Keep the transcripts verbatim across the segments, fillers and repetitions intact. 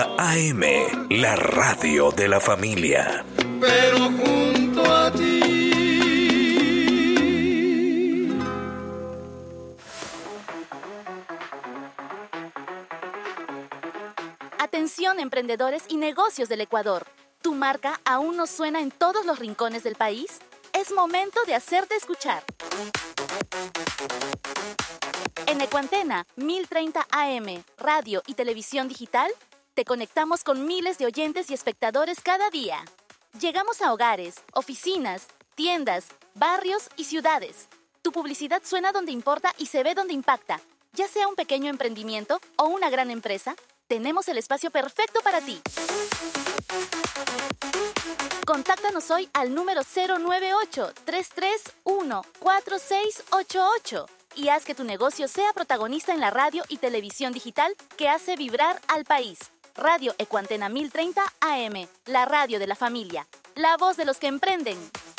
A M, la radio de la familia. Pero junto a ti. Atención, emprendedores y negocios del Ecuador. ¿Tu marca aún no suena en todos los rincones del país? Es momento de hacerte escuchar. En Ecuantena mil treinta A M, radio y televisión digital, te conectamos con miles de oyentes y espectadores cada día. Llegamos a hogares, oficinas, tiendas, barrios y ciudades. Tu publicidad suena donde importa y se ve donde impacta. Ya sea un pequeño emprendimiento o una gran empresa, tenemos el espacio perfecto para ti. Contáctanos hoy al número cero nueve ocho, tres tres uno, cuatro seis ocho ocho y haz que tu negocio sea protagonista en la radio y televisión digital que hace vibrar al país. Radio Ecuantena mil treinta A M, la radio de la familia, la voz de los que emprenden.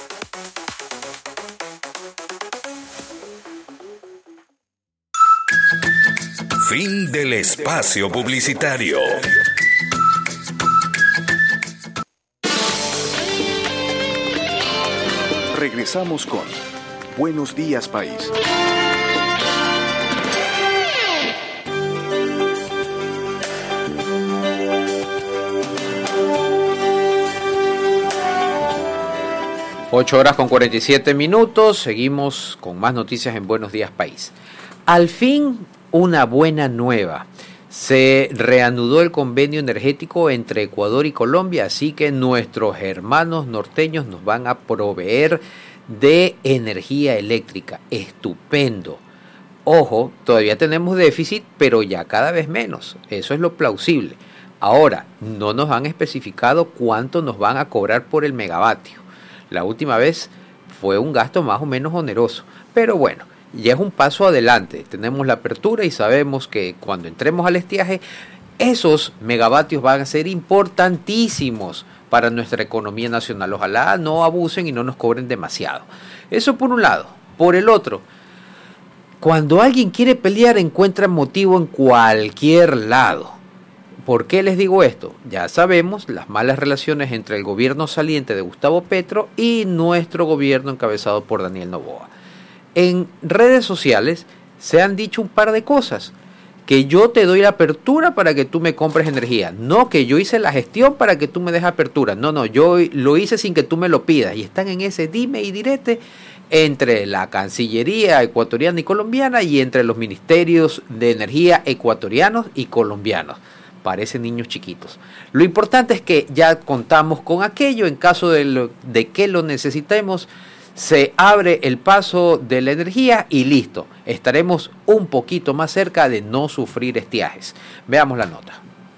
Fin del espacio publicitario. Regresamos con Buenos Días, País. Ocho horas con cuarenta y siete minutos. Seguimos con más noticias en Buenos Días, País. Al fin, una buena nueva. Se reanudó el convenio energético entre Ecuador y Colombia, así que nuestros hermanos norteños nos van a proveer de energía eléctrica. Estupendo. Ojo, todavía tenemos déficit, pero ya cada vez menos. Eso es lo plausible. Ahora, no nos han especificado cuánto nos van a cobrar por el megavatio. La última vez fue un gasto más o menos oneroso, pero bueno, ya es un paso adelante. Tenemos la apertura y sabemos que cuando entremos al estiaje, esos megavatios van a ser importantísimos para nuestra economía nacional. Ojalá no abusen y no nos cobren demasiado. Eso por un lado. Por el otro, cuando alguien quiere pelear, encuentra motivo en cualquier lado. ¿Por qué les digo esto? Ya sabemos las malas relaciones entre el gobierno saliente de Gustavo Petro y nuestro gobierno encabezado por Daniel Noboa. En redes sociales se han dicho un par de cosas. Que yo te doy la apertura para que tú me compres energía. No, que yo hice la gestión para que tú me des apertura. No, no, yo lo hice sin que tú me lo pidas. Y están en ese dime y direte entre la Cancillería ecuatoriana y colombiana y entre los ministerios de energía ecuatorianos y colombianos. Parecen niños chiquitos. Lo importante es que ya contamos con aquello. En caso de, lo, de que lo necesitemos, se abre el paso de la energía y listo. Estaremos un poquito más cerca de no sufrir estiajes. Veamos la nota.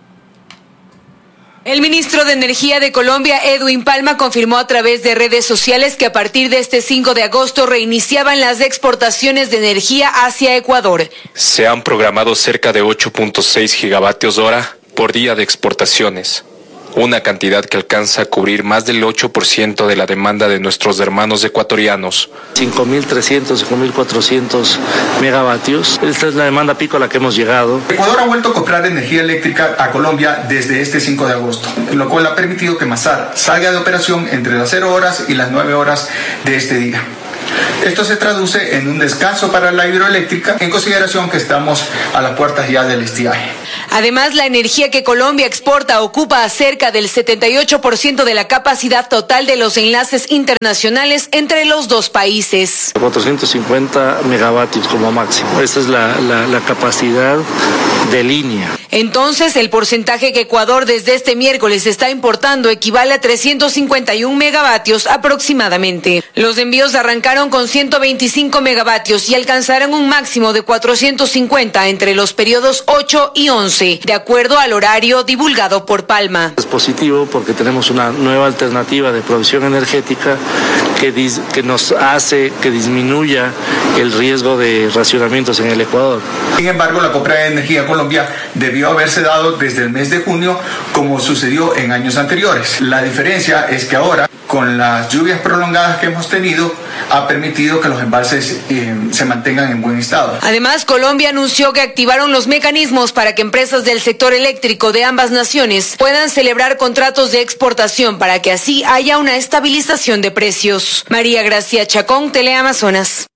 El ministro de Energía de Colombia, Edwin Palma, confirmó a través de redes sociales que a partir de este cinco de agosto reiniciaban las exportaciones de energía hacia Ecuador. Se han programado cerca de ocho punto seis gigavatios hora por día de exportaciones, una cantidad que alcanza a cubrir más del ocho por ciento de la demanda de nuestros hermanos ecuatorianos. cinco mil trescientos, cinco mil cuatrocientos megavatios. Esta es la demanda pico a la que hemos llegado. Ecuador ha vuelto a comprar energía eléctrica a Colombia desde este cinco de agosto, lo cual ha permitido que Masar salga de operación entre las cero horas y las nueve horas de este día. Esto se traduce en un descanso para la hidroeléctrica, en consideración que estamos a las puertas ya del estiaje. Además, la energía que Colombia exporta ocupa cerca del setenta y ocho por ciento de la capacidad total de los enlaces internacionales entre los dos países. cuatrocientos cincuenta megavatios como máximo. Esa es la, la, la capacidad de línea. Entonces, el porcentaje que Ecuador desde este miércoles está importando equivale a trescientos cincuenta y un megavatios aproximadamente. Los envíos arrancaron con ciento veinticinco megavatios y alcanzarán un máximo de cuatrocientos cincuenta entre los periodos ocho y once, de acuerdo al horario divulgado por Palma. Es positivo porque tenemos una nueva alternativa de provisión energética que, dis, que nos hace que disminuya el riesgo de racionamientos en el Ecuador. Sin embargo, la compra de energía a Colombia debió haberse dado desde el mes de junio, como sucedió en años anteriores. La diferencia es que ahora con las lluvias prolongadas que hemos tenido, ha permitido que los embalses eh, se mantengan en buen estado. Además, Colombia anunció que activaron los mecanismos para que empresas del sector eléctrico de ambas naciones puedan celebrar contratos de exportación para que así haya una estabilización de precios. María Gracia Chacón, Teleamazonas.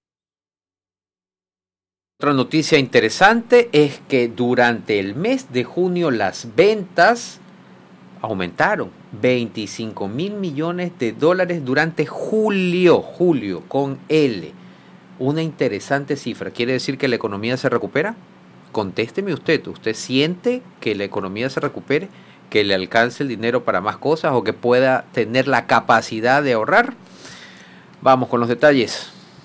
Otra noticia interesante es que durante el mes de junio las ventas aumentaron veinticinco mil millones de dólares durante julio, julio con L. Una interesante cifra. ¿Quiere decir que la economía se recupera? Contésteme usted. ¿Usted siente que la economía se recupere? ¿Que le alcance el dinero para más cosas o que pueda tener la capacidad de ahorrar? Vamos con los detalles.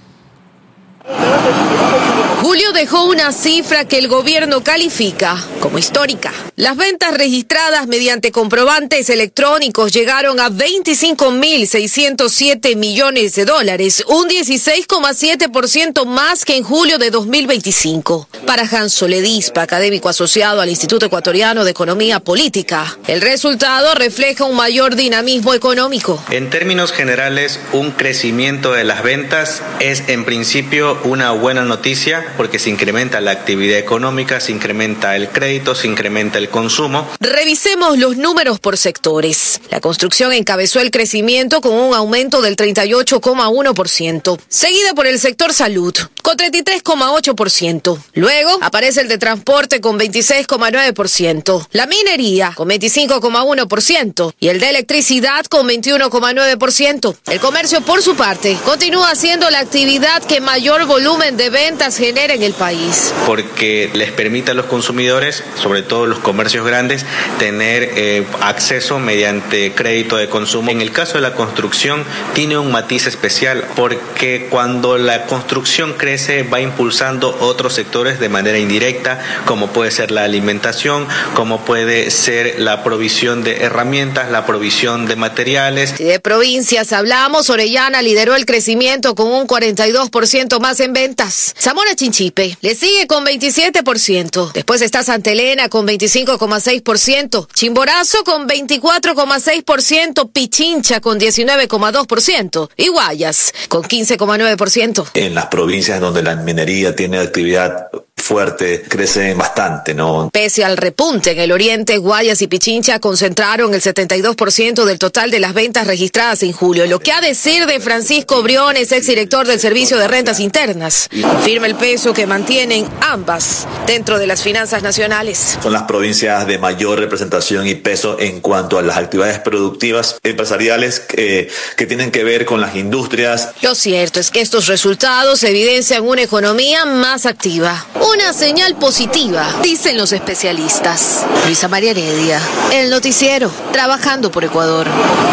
Julio dejó una cifra que el gobierno califica como histórica. Las ventas registradas mediante comprobantes electrónicos llegaron a veinticinco mil seiscientos siete millones de dólares, un dieciséis coma siete por ciento más que en julio de dos mil veinticinco. Para Hans Soledispa, académico asociado al Instituto Ecuatoriano de Economía Política, el resultado refleja un mayor dinamismo económico. En términos generales, un crecimiento de las ventas es en principio una buena noticia porque se incrementa la actividad económica, se incrementa el crédito, se incrementa el consumo. Revisemos los números por sectores. La construcción encabezó el crecimiento con un aumento del treinta y ocho coma uno por ciento, seguida por el sector salud con treinta y tres coma ocho por ciento. Luego aparece el de transporte con veintiséis coma nueve por ciento, la minería con veinticinco coma uno por ciento y el de electricidad con veintiuno coma nueve por ciento. El comercio, por su parte, continúa siendo la actividad que mayor volumen de ventas genera en el país. Porque les permite a los consumidores, sobre todo los comercios grandes, tener eh, acceso mediante crédito de consumo. En el caso de la construcción tiene un matiz especial porque cuando la construcción crece va impulsando otros sectores de manera indirecta, como puede ser la alimentación, como puede ser la provisión de herramientas, la provisión de materiales. Si de provincias hablamos, Orellana lideró el crecimiento con un cuarenta y dos por ciento más en ventas. Zamora Chinchipe le sigue con veintisiete por ciento. Después está Santa Elena con veinticinco coma seis por ciento. Chimborazo con veinticuatro coma seis por ciento. Pichincha con diecinueve coma dos por ciento. Y Guayas con quince coma nueve por ciento. En las provincias donde la minería tiene actividad fuerte, crecen bastante, ¿no? Pese al repunte en el oriente, Guayas y Pichincha concentraron el setenta y dos por ciento del total de las ventas registradas en julio. Lo que ha decir de Francisco Briones, exdirector del Servicio de Rentas Internas, confirma el peso que mantienen ambas dentro de las finanzas nacionales. Son las provincias de mayor representación y peso en cuanto a las actividades productivas empresariales eh, que tienen que ver con las industrias. Lo cierto es que estos resultados evidencian una economía más activa. Una señal positiva, dicen los especialistas. Luisa María Heredia, El Noticiero, trabajando por Ecuador.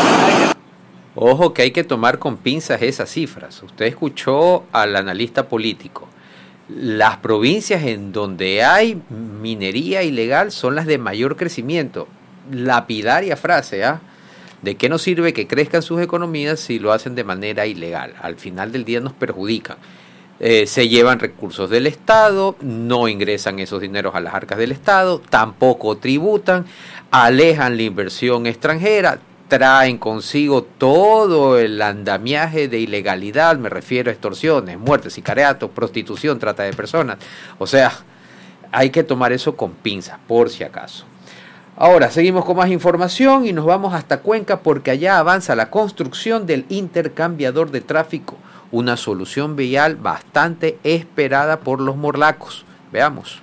Ojo que hay que tomar con pinzas esas cifras. Usted escuchó al analista político. Las provincias en donde hay minería ilegal son las de mayor crecimiento. Lapidaria frase, ¿ah? ¿De qué nos sirve que crezcan sus economías si lo hacen de manera ilegal? Al final del día nos perjudican. Eh, se llevan recursos del Estado, no ingresan esos dineros a las arcas del Estado, tampoco tributan, alejan la inversión extranjera, traen consigo todo el andamiaje de ilegalidad, me refiero a extorsiones, muertes, sicariatos, prostitución, trata de personas. O sea, hay que tomar eso con pinzas, por si acaso. Ahora, seguimos con más información y nos vamos hasta Cuenca porque allá avanza la construcción del intercambiador de tráfico, una solución vial bastante esperada por los morlacos. Veamos.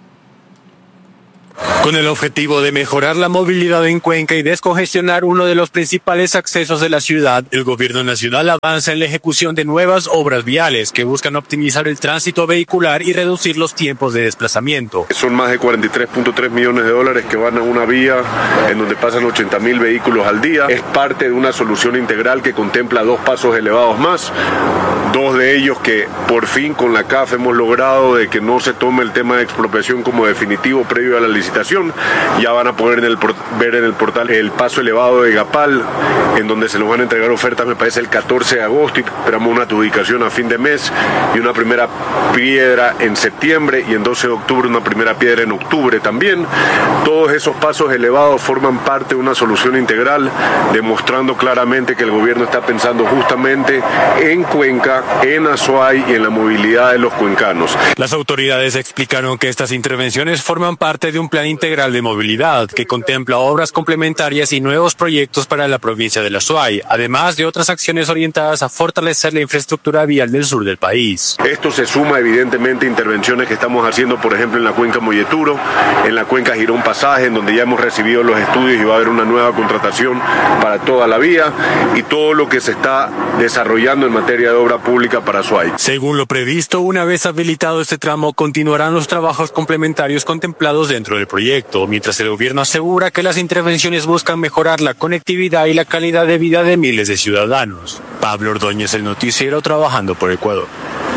Con el objetivo de mejorar la movilidad en Cuenca y descongestionar uno de los principales accesos de la ciudad, el gobierno nacional avanza en la ejecución de nuevas obras viales que buscan optimizar el tránsito vehicular y reducir los tiempos de desplazamiento. Son más de cuarenta y tres punto tres millones de dólares que van a una vía en donde pasan ochenta mil vehículos al día. Es parte de una solución integral que contempla dos pasos elevados más, dos de ellos que por fin con la C A F hemos logrado de que no se tome el tema de expropiación como definitivo previo a la licitación. Ya van a poder en el, ver en el portal el paso elevado de Gapal, en donde se nos van a entregar ofertas, me parece el catorce de agosto, y esperamos una adjudicación a fin de mes y una primera piedra en septiembre, y en doce de octubre una primera piedra en octubre también. Todos esos pasos elevados forman parte de una solución integral, demostrando claramente que el gobierno está pensando justamente en Cuenca, en Azuay y en la movilidad de los cuencanos. Las autoridades explicaron que estas intervenciones forman parte de un plan integral de movilidad que contempla obras complementarias y nuevos proyectos para la provincia de Azuay, además de otras acciones orientadas a fortalecer la infraestructura vial del sur del país. Esto se suma evidentemente a intervenciones que estamos haciendo, por ejemplo, en la cuenca Molleturo, en la cuenca Girón Pasaje, en donde ya hemos recibido los estudios y va a haber una nueva contratación para toda la vía, y todo lo que se está desarrollando en materia de obra pública para Azuay. Según lo previsto, una vez habilitado este tramo, continuarán los trabajos complementarios contemplados dentro del proyecto, mientras el gobierno asegura que las intervenciones buscan mejorar la conectividad y la calidad de vida de miles de ciudadanos. Pablo Ordóñez, el noticiero, trabajando por Ecuador.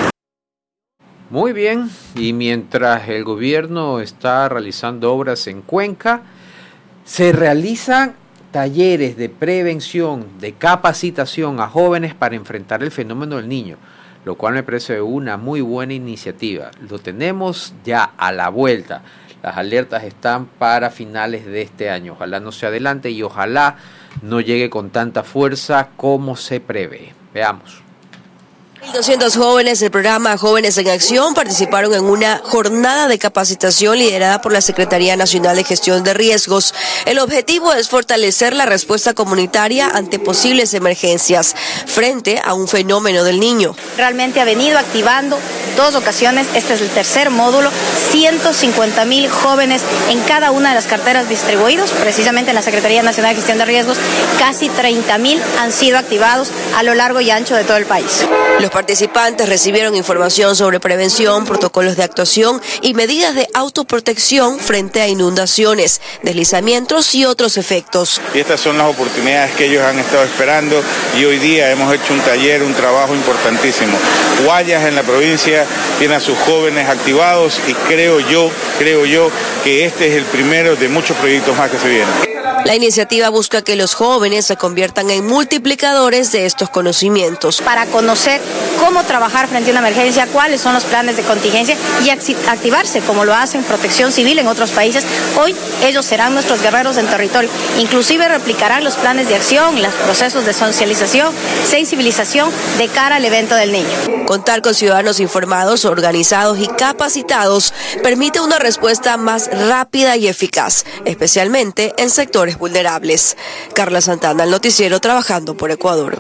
Muy bien, y mientras el gobierno está realizando obras en Cuenca, se realizan talleres de prevención, de capacitación a jóvenes para enfrentar el fenómeno del niño, lo cual me parece una muy buena iniciativa. Lo tenemos ya a la vuelta. Las alertas están para finales de este año. Ojalá no se adelante y ojalá no llegue con tanta fuerza como se prevé. Veamos. mil doscientos jóvenes del programa Jóvenes en Acción participaron en una jornada de capacitación liderada por la Secretaría Nacional de Gestión de Riesgos. El objetivo es fortalecer la respuesta comunitaria ante posibles emergencias frente a un fenómeno del niño. Realmente ha venido activando dos ocasiones, este es el tercer módulo, ciento cincuenta mil jóvenes en cada una de las carteras distribuidos, precisamente en la Secretaría Nacional de Gestión de Riesgos, casi treinta mil han sido activados a lo largo y ancho de todo el país. Los participantes recibieron información sobre prevención, protocolos de actuación y medidas de autoprotección frente a inundaciones, deslizamientos y otros efectos. Y estas son las oportunidades que ellos han estado esperando y hoy día hemos hecho un taller, un trabajo importantísimo. Guayas en la provincia tiene a sus jóvenes activados y creo yo, creo yo que este es el primero de muchos proyectos más que se vienen. La iniciativa busca que los jóvenes se conviertan en multiplicadores de estos conocimientos. Para conocer cómo trabajar frente a una emergencia, cuáles son los planes de contingencia y activarse como lo hacen Protección Civil en otros países. Hoy ellos serán nuestros guerreros en territorio. Inclusive replicarán los planes de acción, los procesos de socialización, sensibilización de cara al evento del niño. Contar con ciudadanos informados, organizados y capacitados permite una respuesta más rápida y eficaz, especialmente en sectores vulnerables. Carla Santana, el noticiero, trabajando por Ecuador.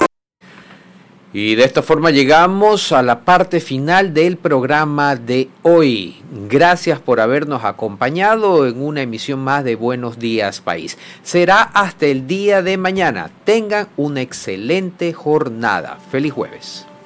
Y de esta forma llegamos a la parte final del programa de hoy. Gracias por habernos acompañado en una emisión más de Buenos Días País. Será hasta el día de mañana. Tengan una excelente jornada. Feliz jueves.